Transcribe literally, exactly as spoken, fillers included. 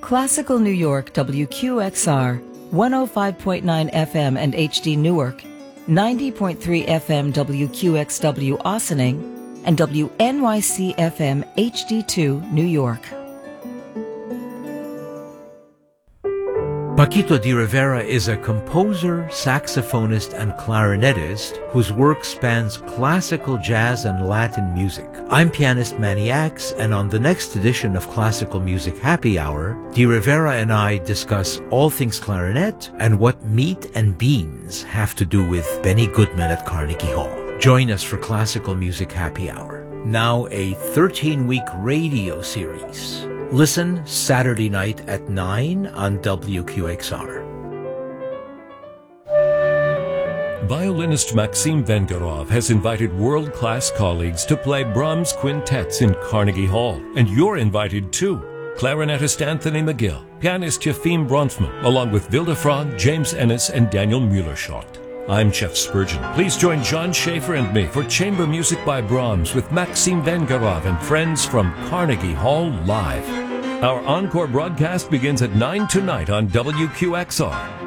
Classical New York W Q X R, one oh five point nine F M and H D Newark, ninety point three F M W Q X W Ossining, and W N Y C F M H D two New York. Paquito D'Rivera is a composer, saxophonist, and clarinetist whose work spans classical, jazz, and Latin music. I'm pianist Manny Axe, and on the next edition of Classical Music Happy Hour, D'Rivera and I discuss all things clarinet and what meat and beans have to do with Benny Goodman at Carnegie Hall. Join us for Classical Music Happy Hour, now a thirteen-week radio series. Listen Saturday night at nine on W Q X R. Violinist Maxim Vengerov has invited world-class colleagues to play Brahms quintets in Carnegie Hall, and you're invited too. Clarinetist Anthony McGill, pianist Yefim Bronfman, along with Vilde Frang, James Ennis, and Daniel Mueller-Schott. I'm Jeff Spurgeon. Please join John Schaefer and me for Chamber Music by Brahms with Maxim Vengerov and friends from Carnegie Hall Live. Our encore broadcast begins at nine tonight on W Q X R.